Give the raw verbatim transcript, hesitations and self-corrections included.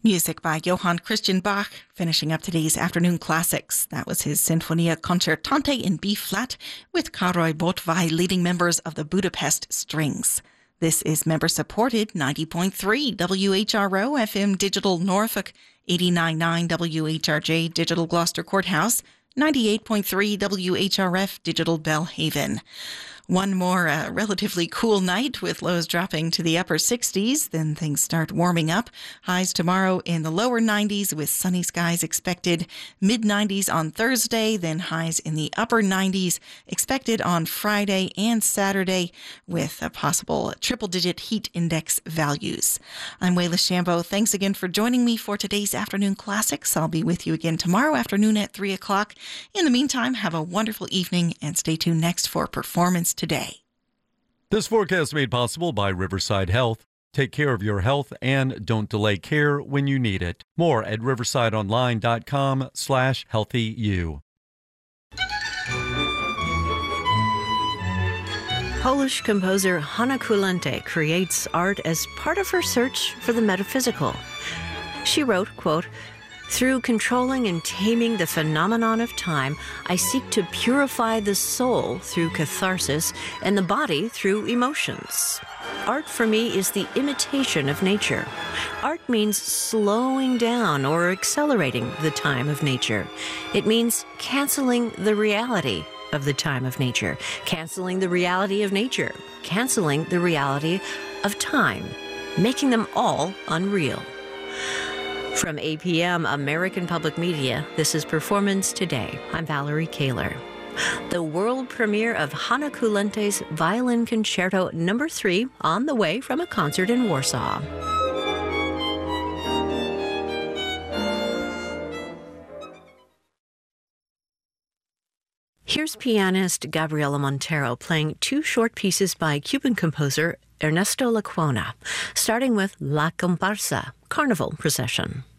Music by Johann Christian Bach, finishing up today's afternoon classics. That was his Sinfonia Concertante in B-flat with Károly Botvály leading members of the Budapest Strings. This is member-supported ninety point three W H R O F M Digital Norfolk, eighty-nine point nine W H R J Digital Gloucester Courthouse, ninety-eight point three W H R F Digital Belhaven. One more uh, relatively cool night with lows dropping to the upper sixties. Then things start warming up. Highs tomorrow in the lower nineties with sunny skies expected. Mid nineties on Thursday, then highs in the upper nineties expected on Friday and Saturday with a possible triple-digit heat index values. I'm Wayla Shambo. Thanks again for joining me for today's Afternoon Classics. I'll be with you again tomorrow afternoon at three o'clock. In the meantime, have a wonderful evening and stay tuned next for Performance Today. This forecast made possible by Riverside Health. Take care of your health and don't delay care when you need it. More at riversideonline.com slash healthyu. Polish composer Hanna Kulente creates art as part of her search for the metaphysical. She wrote, quote, "Through controlling and taming the phenomenon of time, I seek to purify the soul through catharsis and the body through emotions. Art for me is the imitation of nature. Art means slowing down or accelerating the time of nature. It means canceling the reality of the time of nature, canceling the reality of nature, canceling the reality of time, making them all unreal." From A P M American Public Media, this is Performance Today. I'm Valerie Kaler. The world premiere of Hanna Kulente's Violin Concerto Number Three on the way from a concert in Warsaw. Here's pianist Gabriela Montero playing two short pieces by Cuban composer Ernesto Lecuona, starting with La Comparsa, Carnival Procession.